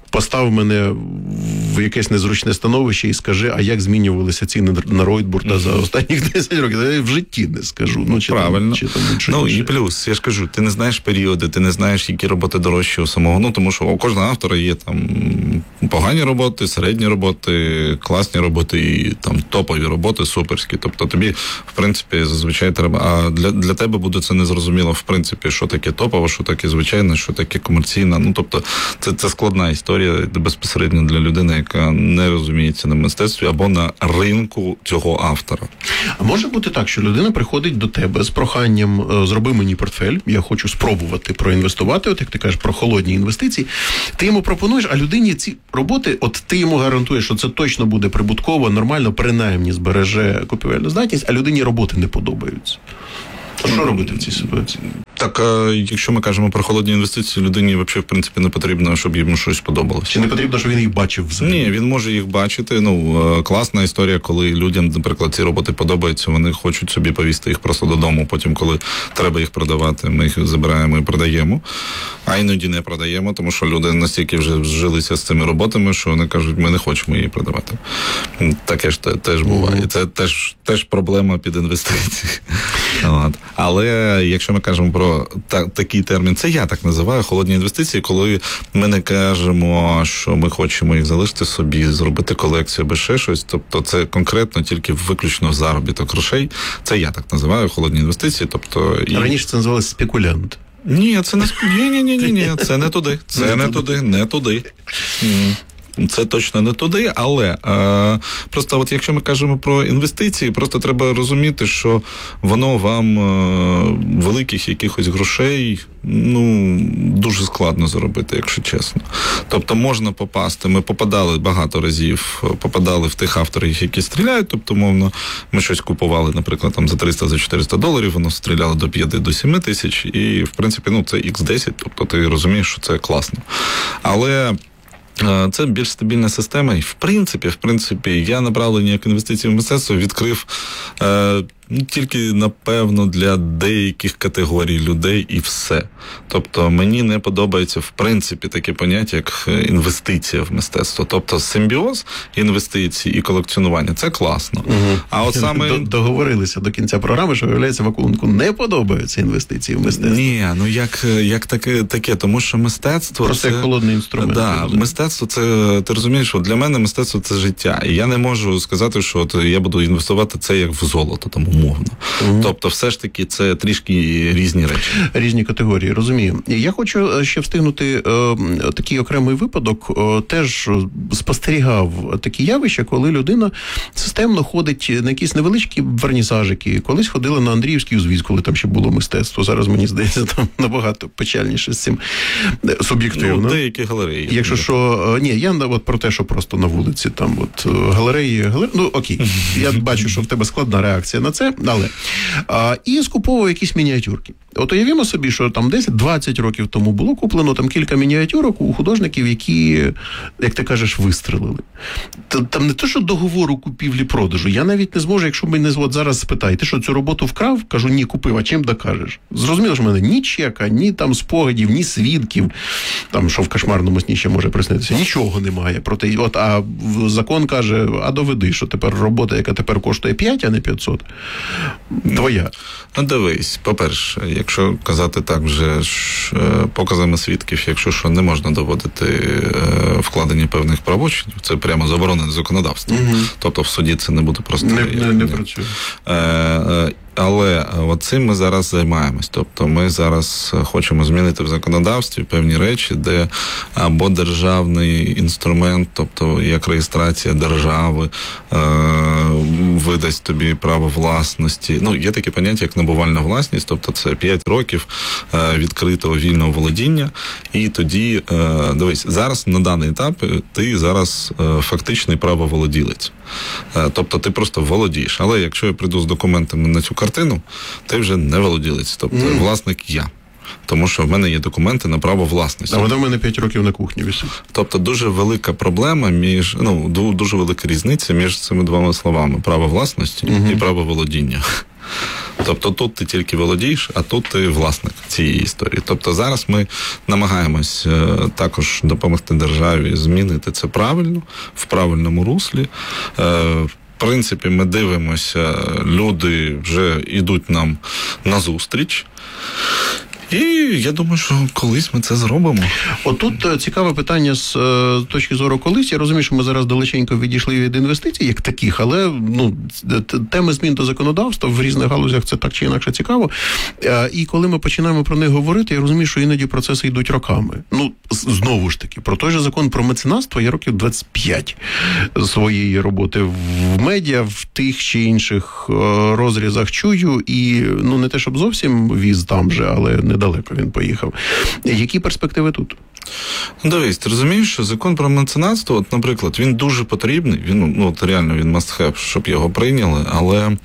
постав мене в якесь незручне становище і скажи, а як змінювалися ціни на Ройтбурда mm-hmm. за останніх десять років? Я в житті не скажу. Ну, чи правильно. Там, чи там ну, і плюс, я ж кажу, ти не знаєш періоди, ти не знаєш, які роботи дорожчі у самого. Ну, тому що у кожного автора є там погані роботи, середні роботи, класні роботи і там топові роботи, суперські. Тобто тобі, в принципі, зазвичай треба. А для, для тебе буде це незрозуміло, в принципі, що таке топово, що таке звичайне, що таке комерційне. Ну, тобто, це, це складна історія безпосередньо для людини, яка не розуміється на мистецтві або на ринку цього автора. А може бути так, що людина приходить до тебе з проханням «зроби мені портфель, я хочу спробувати проінвестувати», от як ти кажеш, про холодні інвестиції, ти йому пропонуєш, а людині ці роботи, от ти йому гарантуєш, що це точно буде прибутково, нормально, принаймні збереже купівельну здатність, а людині роботи не подобаються. А що робити в цій ситуації? Так, а якщо ми кажемо про холодні інвестиції, людині взагалі, в принципі, не потрібно, щоб йому щось сподобалося. Чи не потрібно, щоб він їх бачив взагалі? Ні, він може їх бачити. Ну, класна історія, коли людям, наприклад, ці роботи подобаються, вони хочуть собі повісти їх просто додому. Потім, коли треба їх продавати, ми їх забираємо і продаємо. А іноді не продаємо, тому що люди настільки вже зжилися з цими роботами, що вони кажуть, ми не хочемо її продавати. Таке ж теж буває. Це теж, теж проблема під інвестиції. От. Але якщо ми кажемо про та, такий термін, це я так називаю холодні інвестиції, коли ми не кажемо, що ми хочемо їх залишити собі, зробити колекцію або ще щось, тобто це конкретно тільки виключно заробіток грошей, це я так називаю холодні інвестиції. Тобто і... Раніше це називалося спекулянт. Ні, це не ні, ні, ні, ні, ні, це не туди, це не туди, не туди. Це точно не туди, але е, просто от якщо ми кажемо про інвестиції, просто треба розуміти, що воно вам е, великих якихось грошей, ну, дуже складно заробити, якщо чесно. Тобто можна попасти, ми попадали багато разів, попадали в тих авторів, які стріляють, тобто, мовно, ми щось купували, наприклад, там за триста, за чотириста доларів, воно стріляло до п'ять, до сім тисяч, і, в принципі, ну, це ікс десять, тобто ти розумієш, що це класно. Але це більш стабільна система, і в принципі, в принципі, я направлення як інвестиції в мистецтво відкрив е, тільки, напевно, для деяких категорій людей і все. Тобто мені не подобається, в принципі, таке поняття, як інвестиція в мистецтво. Тобто симбіоз інвестицій і колекціонування – це класно. Угу. А от саме... Договорилися до кінця програми, що, виявляється, Вакуленку не подобаються інвестиції в мистецтво. Ні, ну як, як таке, таке, тому що мистецтво... Просто це... як холодний інструмент. Да, мистецтво це, ти розумієш, що для мене мистецтво це життя. І я не можу сказати, що от я буду інвестувати це як в золото, там умовно. Угу. Тобто все ж таки це трішки різні речі. Різні категорії, розумію. Я хочу ще встигнути е, такий окремий випадок. Е, теж спостерігав такі явища, коли людина системно ходить на якісь невеличкі вернісажики. Колись ходила на Андріївський узвіз, коли там ще було мистецтво. Зараз, мені здається, там набагато печальніше з цим суб'єктивно. Ну, деякі галереї. Якщо що, ні, я от про те, що просто на вулиці, там от галереї, галереї, ну окей, я бачу, що в тебе складна реакція на це, але а, і скуповував якісь мініатюрки. От уявімо собі, що там десять-двадцять років тому було куплено там кілька мініатюрок у художників, які, як ти кажеш, вистрелили. Там не те, що договору купівлі-продажу. Я навіть не зможу, якщо мене от зараз спитають, ти що, цю роботу вкрав? Кажу, ні, купив, а чим докажеш? Зрозуміло, що в мене ні чека, ні там спогадів, ні свідків, там, що в кошмарному сні ще може приснитися, нічого немає. Проте, от, а закон каже, а доведи, що тепер робота, яка тепер коштує п'ять, а не п'ятсот, твоя. Ну, дивись, по-перше, якщо казати так вже ж показами свідків, якщо що не можна доводити е, вкладення певних правочинів, це прямо заборонене законодавством. Угу. Тобто в суді це не буде просто... Не, не, не працює. Е, е, але от цим ми зараз займаємось. Тобто ми зараз хочемо змінити в законодавстві певні речі, де або державний інструмент, тобто як реєстрація держави, е, видасть тобі право власності. Ну, є таке поняття, як набувальна власність, тобто це п'ять років е, відкритого вільного володіння. І тоді, е, дивись, зараз на даний етап ти зараз е, фактичний правоволоділець. Е, тобто ти просто володієш. Але якщо я прийду з документами на цю картину, ти вже не володілець. Тобто mm. власник я. Тому що в мене є документи на право власності. А вона в мене п'ять років на кухні висить. Тобто дуже велика проблема між, ну, дуже велика різниця між цими двома словами. Право власності mm-hmm. і право володіння. Тобто тут ти тільки володієш, а тут ти власник цієї історії. Тобто зараз ми намагаємось також допомогти державі змінити це правильно, в правильному руслі. В принципі, ми дивимося, люди вже йдуть нам назустріч. І я думаю, що колись ми це зробимо. Отут цікаве питання з е, точки зору колись. Я розумію, що ми зараз далеченько відійшли від інвестицій, як таких, але ну, теми змін до законодавства в різних галузях це так чи інакше цікаво. Е, і коли ми починаємо про них говорити, я розумію, що іноді процеси йдуть роками. Ну, знову ж таки, про той же закон про меценатство я років двадцять п'ять своєї роботи в медіа, в тих чи інших розрізах чую, і ну не те, щоб зовсім віз там же, але не далеко він поїхав. Які перспективи тут? Дивись, ти розумієш, що закон про меценатство, от, наприклад, він дуже потрібний, він, ну, от реально він must have, щоб його прийняли, але е,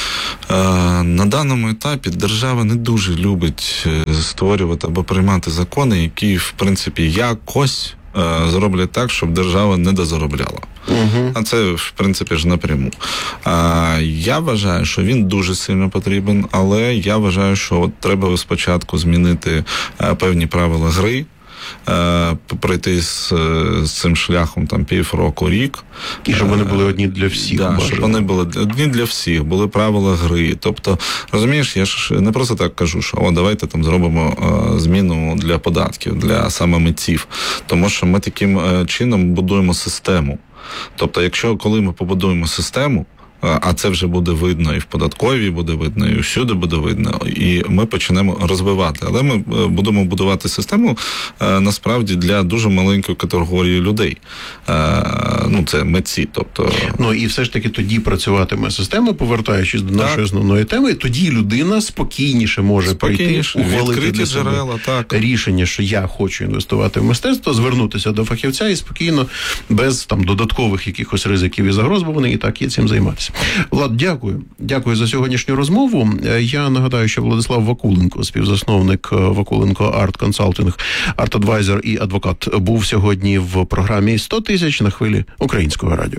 на даному етапі держава не дуже любить створювати або приймати закони, які, в принципі, якось е, зроблять так, щоб держава не дозаробляла. Угу. А це, в принципі, ж напряму. А, я вважаю, що він дуже сильно потрібен, але я вважаю, що от треба спочатку змінити а, певні правила гри, а, пройти з, з цим шляхом там півроку, рік. І щоб вони були одні для всіх. Да, щоб вони були одні для всіх, були правила гри. Тобто, розумієш, я ж не просто так кажу, що о, давайте там зробимо а, зміну для податків, для саме митців. Тому що ми таким а, чином будуємо систему. Тобто, якщо коли ми побудуємо систему, а це вже буде видно і в податковій буде видно, і всюди буде видно, і ми почнемо розвивати. Але ми будемо будувати систему, насправді, для дуже маленької категорії людей. Ну, це митці, тобто... Ну, і все ж таки тоді працюватиме система, повертаючись до нашої так. основної теми, тоді людина спокійніше може спокійніше, прийти, ухвалити для себе джерела, так. рішення, що я хочу інвестувати в мистецтво, звернутися до фахівця і спокійно, без там додаткових якихось ризиків і загроз, бо вони і так є цим займатися. Влад, дякую. Дякую за сьогоднішню розмову. Я нагадаю, що Владислав Вакуленко, співзасновник Вакуленко Арт Консалтинг, арт-адвайзер і адвокат, був сьогодні в програмі сто тисяч на хвилі Українського радіо.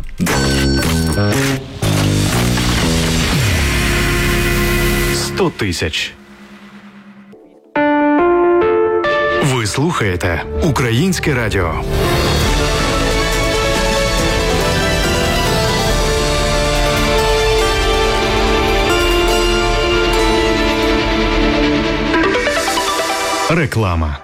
сто тисяч. Ви слухаєте Українське радіо. Реклама.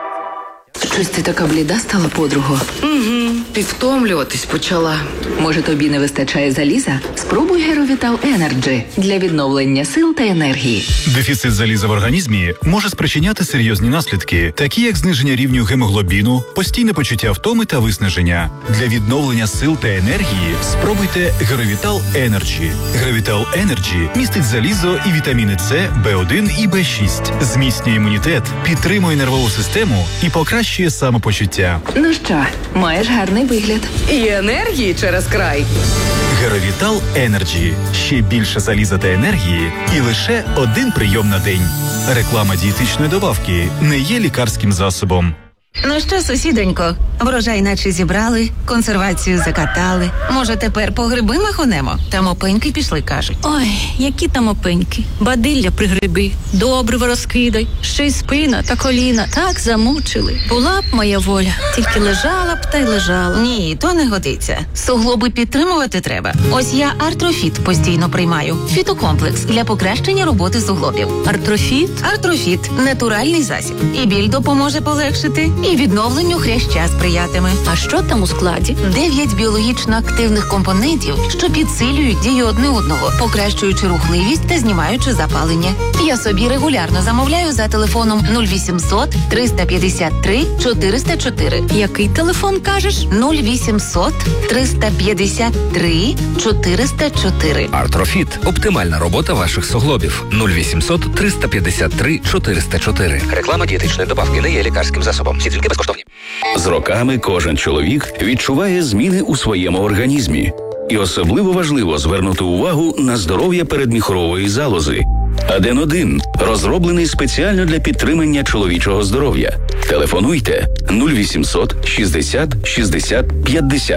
Щось ти така бліда стала, подруго? Угу, підвтомлюватись почала. Може, тобі не вистачає заліза? Спробуй Геровітал Енерджі для відновлення сил та енергії. Дефіцит заліза в організмі може спричиняти серйозні наслідки, такі як зниження рівню гемоглобіну, постійне почуття втоми та виснаження. Для відновлення сил та енергії спробуйте Геровітал Енерджі. Геровітал Енерджі містить залізо і вітаміни С, Б один і Б шість, зміцнює імунітет, підтримує нервову систему і покращує самопочуття. Ну що, маєш гарний вигляд. І енергії через край. Геровітал Енерджі. Ще більше заліза та енергії і лише один прийом на день. Реклама дієтичної добавки не є лікарським засобом. Ну що, сусідонько, врожай наче зібрали, консервацію закатали. Може, тепер по гриби махонемо? Там опеньки пішли, кажуть. Ой, які там опеньки. Бадилля при гриби, добриво розкидай, ще й спина та коліна так замучили. Була б моя воля, тільки лежала б та й лежала. Ні, то не годиться. Суглоби підтримувати треба. Ось я Артрофіт постійно приймаю. Фітокомплекс для покращення роботи суглобів. Артрофіт? Артрофіт – натуральний засіб. І біль допоможе полегшити, і відновленню хряща сприятиме. А що там у складі? Дев'ять біологічно активних компонентів, що підсилюють дію одне одного, покращуючи рухливість та знімаючи запалення. Я собі регулярно замовляю за телефоном нуль вісімсот триста п'ятдесят три чотириста чотири. Який телефон кажеш? нуль вісімсот триста п'ятдесят три чотириста чотири. Артрофіт – оптимальна робота ваших суглобів. нуль вісімсот триста п'ятдесят три чотириста чотири. Реклама дієтичної добавки не є лікарським засобом. Всі тільки безкоштовні. З роками кожен чоловік відчуває зміни у своєму організмі. І особливо важливо звернути увагу на здоров'я передміхорової залози. Аден один розроблений спеціально для підтримання чоловічого здоров'я. Телефонуйте нуль вісімсот шістдесят шістдесят п'ятдесят.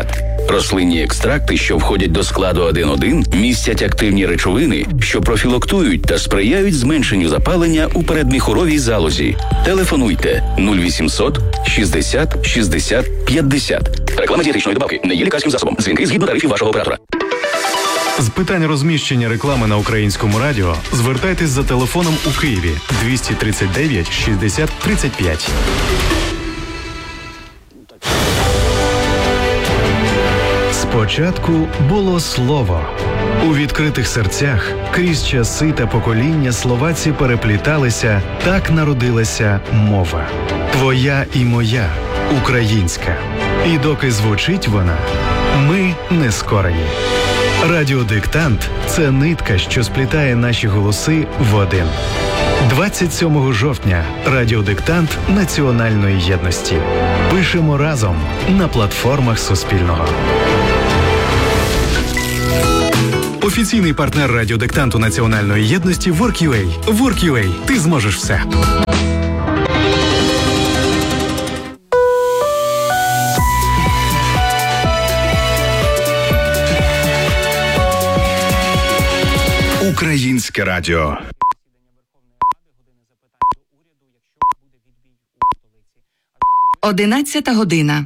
Рослинні екстракти, що входять до складу один один, містять активні речовини, що профілактують та сприяють зменшенню запалення у передміхуровій залозі. Телефонуйте нуль вісімсот шістдесят шістдесят п'ятдесят. Реклама дієтичної добавки не є лікарським засобом. Дзвінки згідно тарифів вашого оператора. З питань розміщення реклами на Українському радіо звертайтесь за телефоном у Києві двісті тридцять дев'ять шістдесят тридцять п'ять. Спочатку було слово. У відкритих серцях крізь часи та покоління слова ці перепліталися, так народилася мова. Твоя і моя, українська. І доки звучить вона, ми не скорені. Радіодиктант – це нитка, що сплітає наші голоси в один. двадцять сьомого жовтня Радіодиктант національної єдності. Пишемо разом на платформах Суспільного. Офіційний партнер радіодиктанту національної єдності WorkUA. WorkUA. Ти зможеш все. Українське радіо. Одинадцята година.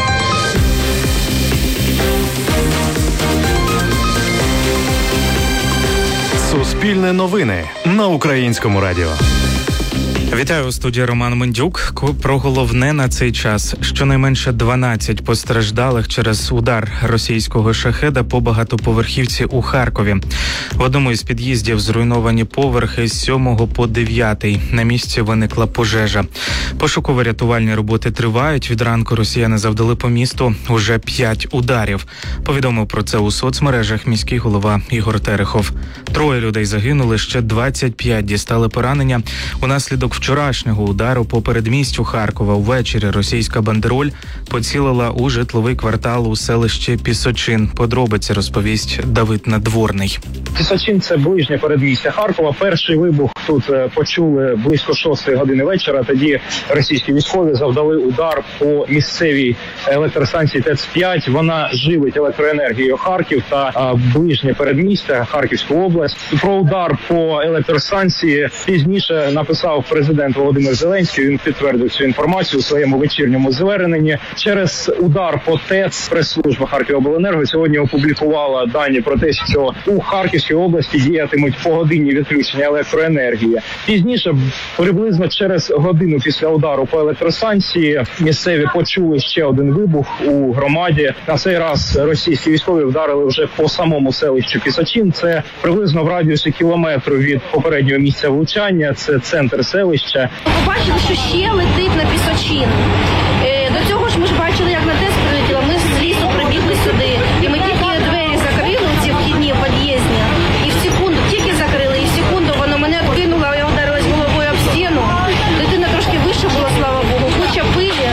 Суспільне новини на Українському радіо. Вітаю, у студії Роман Мендюк. Про головне на цей час. Щонайменше дванадцять постраждалих через удар російського шахеда по багатоповерхівці у Харкові. В одному із під'їздів зруйновані поверхи з сьомого по дев'ятий. На місці виникла пожежа. Пошуково-рятувальні роботи тривають. Від ранку росіяни завдали по місту уже п'ять ударів. Повідомив про це у соцмережах міський голова Ігор Терехов. Троє людей загинули, ще двадцять п'ять дістали поранення. Унаслідок вчорашнього удару по передмістю Харкова увечері російська бандероль поцілила у житловий квартал у селищі Пісочин. Подробиці розповість Давид Надворний. Пісочин – це ближнє передмістя Харкова. Перший вибух тут почули близько шостої години вечора. Тоді російські військові завдали удар по місцевій електростанції ТЕЦ п'ять. Вона живить електроенергією Харків та а, ближнє передмістя Харківську область. Про удар по електростанції пізніше написав президент Володимир Зеленський. Він підтвердив цю інформацію у своєму вечірньому зверненні. Через удар по ТЕЦ прес-служба Харківобленерго сьогодні опублікувала дані про те, що у Харківській області діятимуть погодинні відключення електроенергії. Пізніше, приблизно через годину після удару по електростанції, місцеві почули ще один вибух у громаді. На цей раз російські військові вдарили вже по самому селищу Пісочин. Це приблизно в радіусі кілометру від попереднього місця влучання. Це центр селища. Побачили, що ще летить на Пісочин. До цього ж ми ж бачили, як на ТЕЦ прилетіло. Ми з лісу прибігли сюди. І ми тільки двері закрили у ці вхідні в під'їзді. І в секунду, тільки закрили, і в секунду воно мене відкинуло, я вдарилась головою об стіну. Дитина трошки вище була, слава Богу. Куча пилі.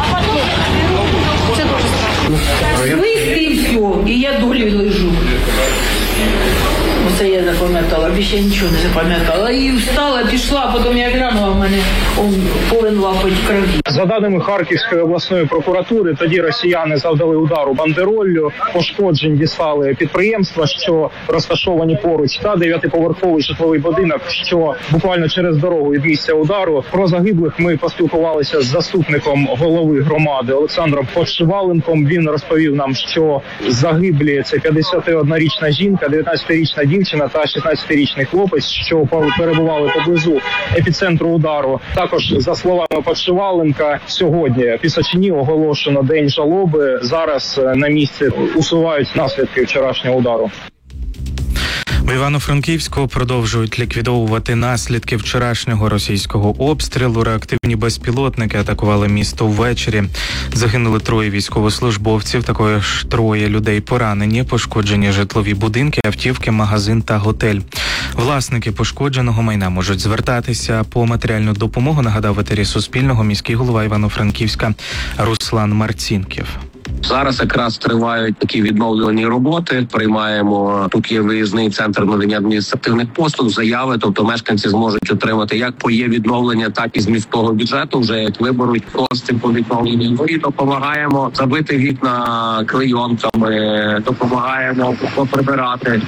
Це дуже страшно. Вийшли і все. І я долі лежу. Оце я запам'ятала, більше нічого не запам'ятала. І встала, пішла, потім я глянула, в мене повен лапоть крові. За даними Харківської обласної прокуратури, тоді росіяни завдали удару бандероллю, пошкоджень дістали підприємства, що розташовані поруч, та дев'ятиповерховий житловий будинок, що буквально через дорогу від місця удару. Про загиблих ми поспілкувалися з заступником голови громади Олександром Подшиваленком. Він розповів нам, що загиблі – це п'ятдесятиоднорічна жінка, дев'ятнадцятирічна дівчина та шістнадцятирічний хлопець, що перебували поблизу епіцентру удару. Також, за словами Подшиваленка, сьогодні в Пісочині оголошено день жалоби. Зараз на місці усувають наслідки вчорашнього удару. В Івано-Франківську продовжують ліквідовувати наслідки вчорашнього російського обстрілу. Реактивні безпілотники атакували місто ввечері. Загинули троє військовослужбовців, також троє людей поранені, пошкоджені житлові будинки, автівки, магазин та готель. Власники пошкодженого майна можуть звертатися по матеріальну допомогу, нагадав в етері Суспільного міський голова Івано-Франківська Руслан Марцінків. Зараз якраз тривають такі відновлювані роботи. Приймаємо, тут є виїзний центр надання адміністративних послуг, заяви, тобто мешканці зможуть отримати як по є відновлення, так і з міського бюджету, вже як виберуть кошти по відновленню. І допомагаємо забити вікна клейонками, допомагаємо поприбирати.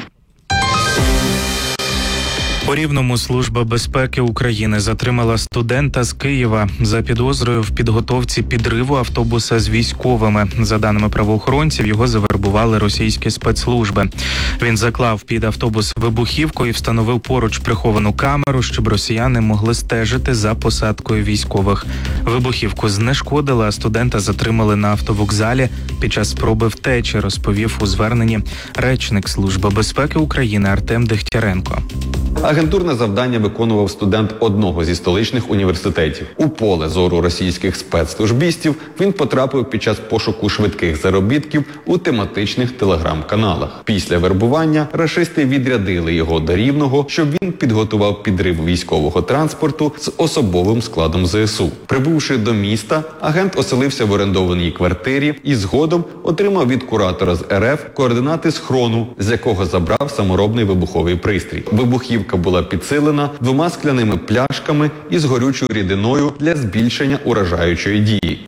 У Рівному Служба безпеки України затримала студента з Києва за підозрою в підготовці підриву автобуса з військовими. За даними правоохоронців, його завербували російські спецслужби. Він заклав під автобус вибухівку і встановив поруч приховану камеру, щоб росіяни могли стежити за посадкою військових. Вибухівку знешкодили, а студента затримали на автовокзалі під час спроби втечі, розповів у зверненні речник Служби безпеки України Артем Дегтяренко. Агентурне завдання виконував студент одного зі столичних університетів. У поле зору російських спецслужбістів він потрапив під час пошуку швидких заробітків у тематичних телеграм-каналах. Після вербування рашисти відрядили його до Рівного, щоб він підготував підрив військового транспорту з особовим складом зе ес у. Прибувши до міста, агент оселився в орендованій квартирі і згодом отримав від куратора з ер еф координати схрону, з якого забрав саморобний вибуховий пристрій. Вибухівка була підсилена двома скляними пляшками із горючою рідиною для збільшення уражаючої дії.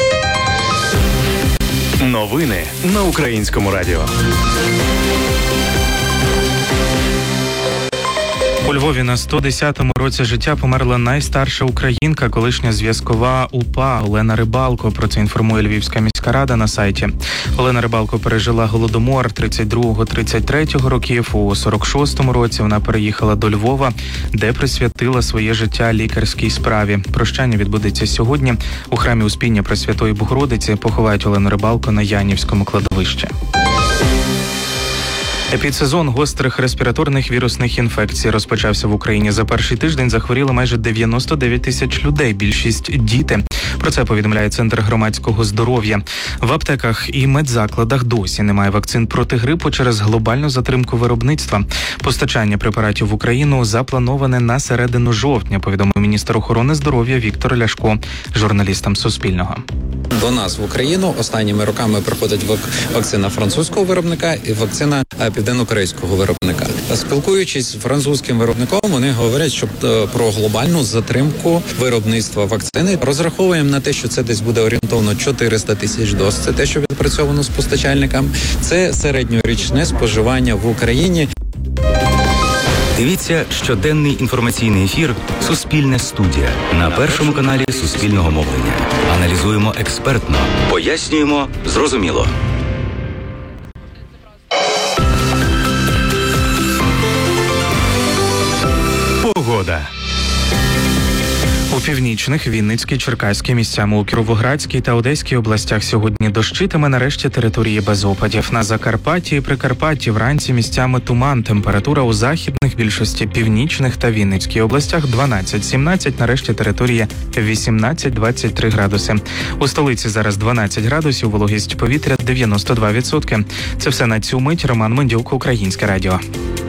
Новини на Українському радіо. У Львові на сто десятому році життя померла найстарша українка, колишня зв'язкова УПА Олена Рибалко. Про це інформує Львівська міська рада на сайті. Олена Рибалко пережила голодомор тридцять другого - тридцять третього років. У сорок шостому році вона переїхала до Львова, де присвятила своє життя лікарській справі. Прощання відбудеться сьогодні. У храмі Успіння Пресвятої Богородиці поховають Олену Рибалко на Янівському кладовищі. Епідсезон гострих респіраторних вірусних інфекцій розпочався в Україні. За перший тиждень захворіли майже дев'яносто дев'ять тисяч людей, більшість – діти. Про це повідомляє Центр громадського здоров'я. В аптеках і медзакладах досі немає вакцин проти грипу через глобальну затримку виробництва. Постачання препаратів в Україну заплановане на середину жовтня, повідомив міністр охорони здоров'я Віктор Ляшко журналістам Суспільного. До нас в Україну останніми роками приходить вакцина французького виробника і вакцина південно-корейського виробника. Спілкуючись з французьким виробником, вони говорять, що про глобальну затримку виробництва вакцини. Розраховуємо на те, що це десь буде орієнтовно чотириста тисяч доз. Це те, що відпрацьовано з постачальниками. Це середньорічне споживання в Україні. Дивіться щоденний інформаційний ефір «Суспільне студія» на Першому каналі Суспільного мовлення. Аналізуємо експертно, пояснюємо зрозуміло. Погода. У північних, Вінницькій, Черкаській, місцями у Кіровоградській та Одеській областях сьогодні дощитиме, нарешті території без опадів. На Закарпатті і Прикарпатті вранці місцями туман. Температура у західних, більшості північних та Вінницькій областях дванадцять сімнадцять, нарешті території вісімнадцять двадцять три градуси. У столиці зараз дванадцять градусів, вологість повітря дев'яносто два відсотки. Це все на цю мить. Роман Мендюк, Українське радіо.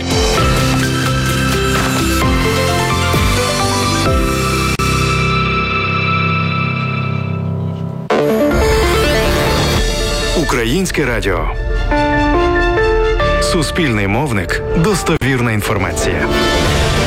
Українське радіо. Суспільний мовник. Достовірна інформація.